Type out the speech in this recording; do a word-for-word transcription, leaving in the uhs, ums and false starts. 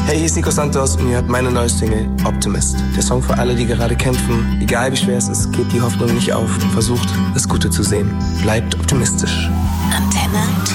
Hey, hier ist Nico Santos und ihr hört meine neue Single Optimist. Der Song für alle, die gerade kämpfen. Egal wie schwer es ist, gebt die Hoffnung nicht auf und versucht, das Gute zu sehen. Bleibt optimistisch. Antenne